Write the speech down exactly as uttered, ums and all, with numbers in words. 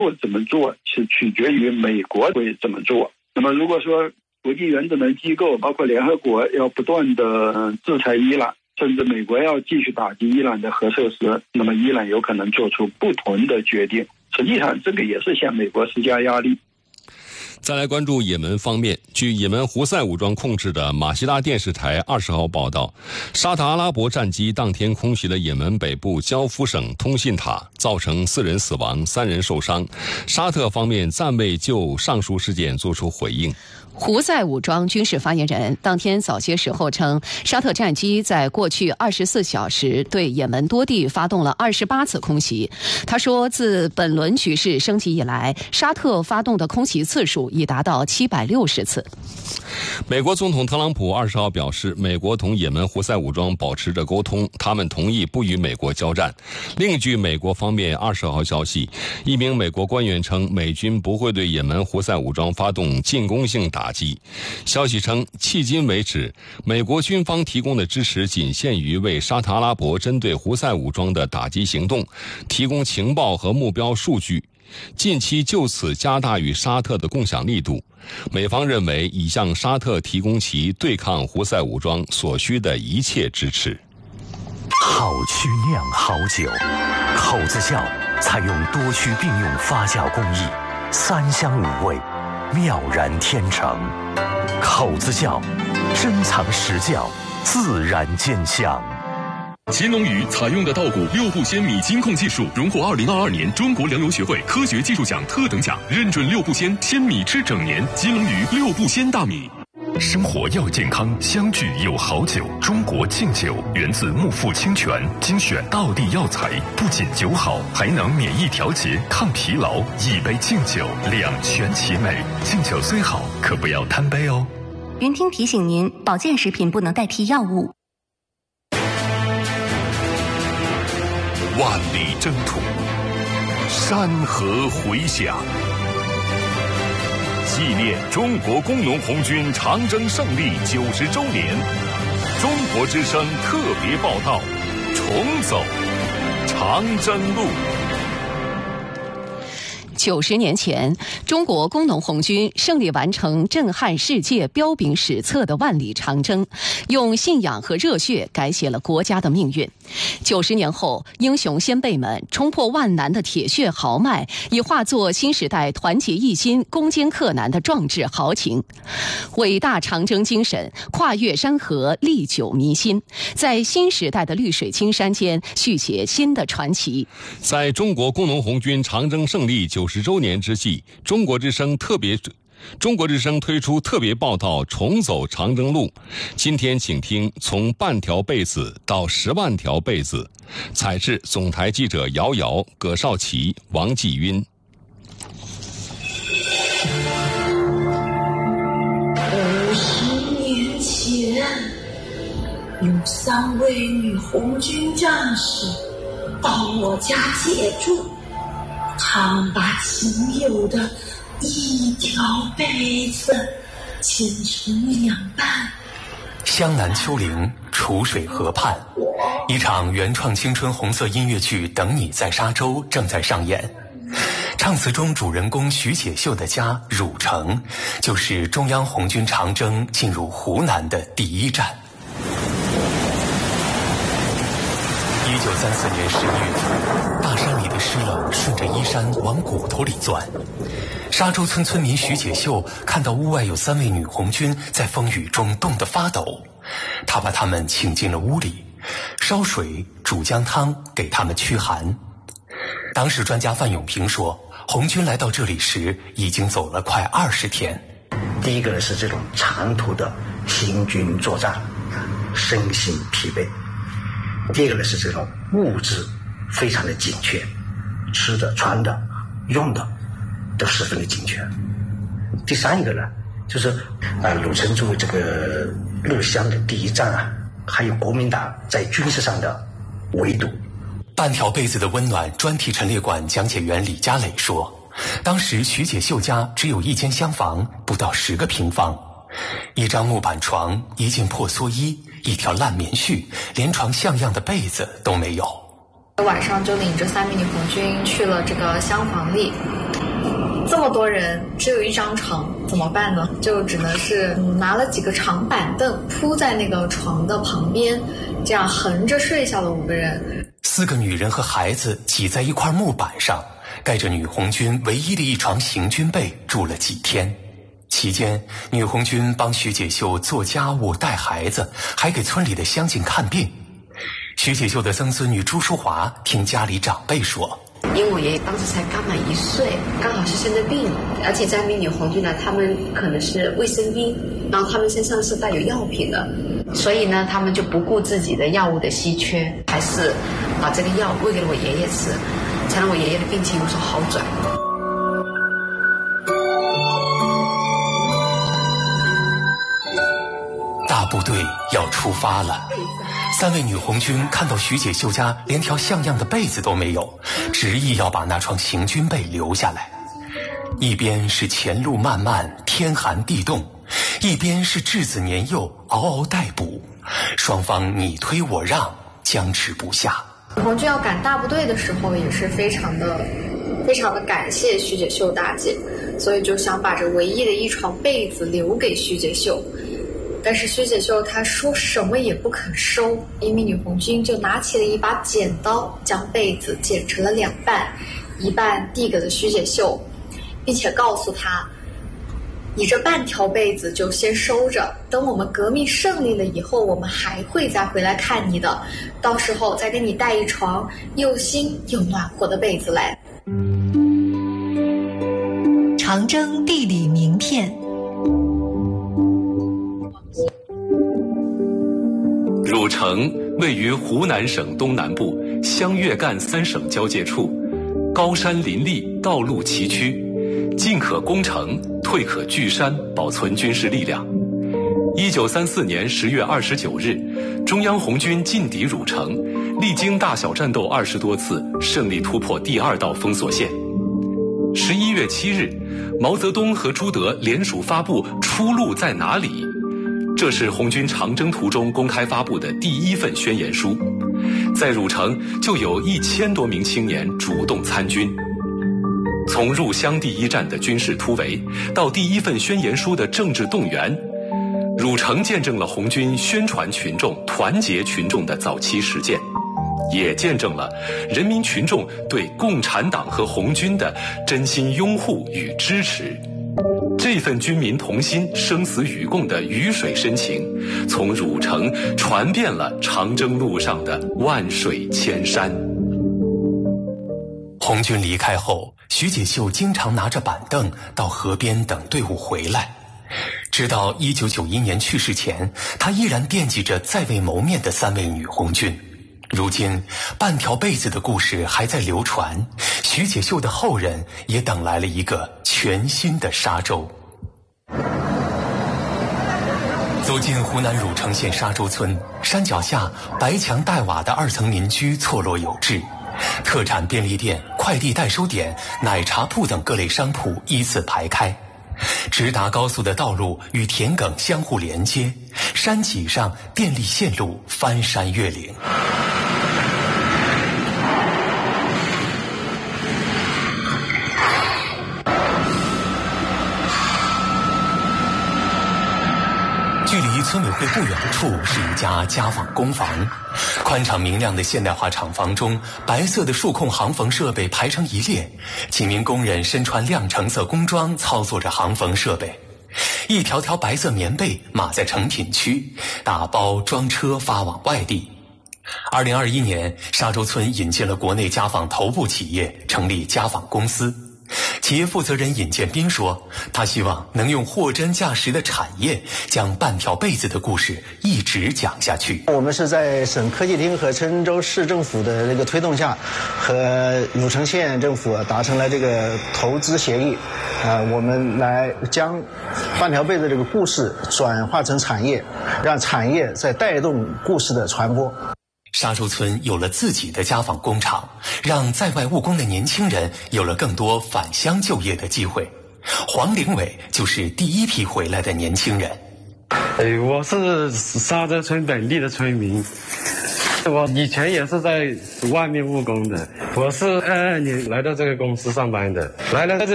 不怎么做是取决于美国会怎么做。那么如果说国际原子能机构包括联合国要不断的制裁伊朗，甚至美国要继续打击伊朗的核设施，那么伊朗有可能做出不同的决定。实际上这个也是向美国施加压力。 再来关注也门方面，据也门胡塞武装控制的马希拉电视台二十号报道，沙特阿拉伯战机当天空袭了也门北部焦夫省通信塔，造成四人死亡、三人受伤。沙特方面暂未就上述事件作出回应。 胡塞武装军事发言人当天早些时候称，沙特战机在过去二十四小时对也门多地发动了二十八次空袭。他说，自本轮局势升级以来，沙特发动的空袭次数已达到七百六十次。 美国总统特朗普二十号表示，美国同也门胡塞武装保持着沟通，他们同意不与美国交战。另据美国方面二十号消息，一名美国官员称，美军不会对也门胡塞武装发动进攻性打击。消息称，迄今为止，美国军方提供的支持仅限于为沙特阿拉伯针对胡塞武装的打击行动提供情报和目标数据，近期就此加大与沙特的共享力度。美方认为已向沙特提供其对抗胡塞武装所需的一切支持。 好曲酿好酒，口子窖采用多区并用发酵工艺，三香五味，妙然天成。口子窖珍藏实窖，自然见香。 乾隆鱼采用的稻谷六步鲜米金控技术，荣获二零二二年中国粮油学会科学技术奖特等奖，认准六步鲜，鲜米吃整年。金龙鱼六步鲜大米。 生活要健康，相聚有好酒。中国敬酒源自木富清泉，精选道地药材，不仅酒好，还能免疫调节、抗疲劳。一杯敬酒，两全其美。敬酒虽好，可不要贪杯哦。 云听提醒您，保健食品不能代替药物。 万里征途，山河回响，纪念中国工农红军长征胜利九十周年，中国之声特别报道：重走长征路。 九十年前，中国工农红军胜利完成震撼世界、彪炳史册的万里长征，用信仰和热血改写了国家的命运。九十年后，英雄先辈们冲破万难的铁血豪迈，已化作新时代团结一心、攻坚克难的壮志豪情。伟大长征精神跨越山河，历久弥新，在新时代的绿水青山间续写新的传奇。 在中国工农红军长征胜利九十周年之际，中国之声特别中国之声推出特别报道《重走长征路》。今天请听从半条被子到十万条被子，采制总台记者姚瑶、葛少奇、王继晕。 五十年前，有三位女红军战士到我家借住，他们把仅有的一条被子剪成两半。 湘南丘陵，楚水河畔，一场原创青春红色音乐剧《等你在沙洲》正在上演。唱词中主人公徐解秀的家汝城，就是中央红军长征进入湖南的第一站。一九三四年十一月份，大山里的湿冷顺着衣衫往骨头里钻。沙洲村村民徐解秀看到屋外有三位女红军在风雨中冻得发抖，他把他们请进了屋里，烧水煮姜汤给他们驱寒。当时专家范永平说，红军来到这里时已经走了快二十天。 第一个呢是这种长途的行军作战，身心疲惫；第二个呢是这种物质非常的紧缺，吃的、穿的、用的都十分的紧缺。第三一个呢，就是啊，汝城作为这个陆湘的第一站啊，还有国民党在军事上的围堵。 半条被子的温暖专题陈列馆讲解员李家磊说，当时徐解秀家只有一间厢房，不到十个平方，一张木板床，一件破蓑衣，一条烂棉絮，连床像样的被子都没有。 晚上就领着三名女红军去了这个厢房里， 这么多人只有一张床怎么办呢？就只能是拿了几个长板凳铺在那个床的旁边，这样横着睡下了五个人。 四个女人和孩子挤在一块木板上，盖着女红军唯一的一床行军被住了几天。期间，女红军帮徐解秀做家务、带孩子，还给村里的乡亲看病。徐解秀的曾孙女朱淑华听家里长辈说， 因为我爷爷当时才刚满一岁，刚好是生的病，而且在民女红军呢，他们可能是卫生兵，然后他们身上是带有药品的，所以呢，他们就不顾自己的药物的稀缺，还是把这个药喂给了我爷爷吃，才让我爷爷的病情有所好转。 大部队要出发了，三位女红军看到徐解秀家连条像样的被子都没有，执意要把那床行军被留下来。一边是前路漫漫，天寒地冻，一边是稚子年幼，嗷嗷待哺，双方你推我让，僵持不下。 红军要赶大部队的时候，也是非常的非常的感谢徐解秀大姐，所以就想把这唯一的一床被子留给徐解秀。但是徐解秀她说什么也不肯收，一名女红军就拿起了一把剪刀，将被子剪成了两半，一半递给了徐解秀，并且告诉她，你这半条被子就先收着，等我们革命胜利了以后，我们还会再回来看你的，到时候再给你带一床又新又暖和的被子来。 长征地理名片。 汝城位于湖南省东南部湘粤赣三省交界处，高山林立，道路崎岖，进可攻城，退可据山，保存军事力量。一九三四年十月二十九日，中央红军进抵汝城，历经大小战斗二十多次，胜利突破第二道封锁线。十一月七日，毛泽东和朱德联署发布《出路在哪里》。这是红军长征途中公开发布的第一份宣言书，在汝城就有一千多名青年主动参军。从入湘第一战的军事突围，到第一份宣言书的政治动员，汝城见证了红军宣传群众、团结群众的早期实践，也见证了人民群众对共产党和红军的真心拥护与支持。这份军民同心、生死与共的鱼水深情，从汝城传遍了长征路上的万水千山。 红军离开后，徐解秀经常拿着板凳到河边等队伍回来。直到一九九一年去世前，他依然惦记着在未谋面的三位女红军。如今，半条被子的故事还在流传，徐解秀的后人也等来了一个全新的沙洲。走进湖南汝城县沙洲村，山脚下白墙黛瓦的二层民居错落有致，特产便利店、快递代收点、奶茶铺等各类商铺依次排开。直达高速的道路与田埂相互连接，山脊上电力线路翻山越岭。距离村委会不远处是一家家纺工房，宽敞明亮的现代化厂房中，白色的数控航缝设备排成一列，几名工人身穿亮橙色工装操作着航缝设备，一条条白色棉被码在成品区，打包装车发往外地。二零二一年，沙洲村引进了国内家纺头部企业，成立家纺公司。企业负责人尹建斌说，他希望能用货真价实的产业，将半条被子的故事一直讲下去。 我们是在省科技厅和郴州市政府的这个推动下，和汝城县政府达成了这个投资协议，呃，我们来将半条被子这个故事转化成产业，让产业在带动故事的传播。 沙洲村有了自己的家纺工厂，让在外务工的年轻人有了更多返乡就业的机会。黄凌伟就是第一批回来的年轻人。 哎，我是沙洲村本地的村民，我以前也是在外面务工的。我是二二年来到这个公司上班的，来了这